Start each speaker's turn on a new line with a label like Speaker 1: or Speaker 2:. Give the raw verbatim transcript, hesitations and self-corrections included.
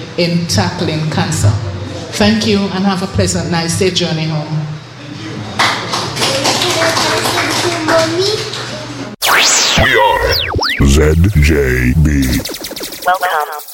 Speaker 1: in tackling cancer. Thank you and have a pleasant, nice day journey home.
Speaker 2: We are Z J B.
Speaker 3: Welcome.